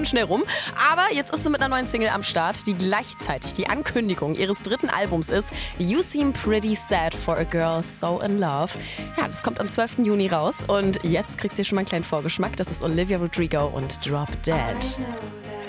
schnell rum. Aber jetzt ist sie mit einer neuen Single am Start, die gleichzeitig die Ankündigung ihres dritten Albums ist. You Seem Pretty Sad for a Girl So in Love. Ja, das kommt am 12. Juni raus. Und jetzt kriegst du hier schon mal einen kleinen Vorgeschmack. Das ist Olivia Rodrigo und Drop Dead.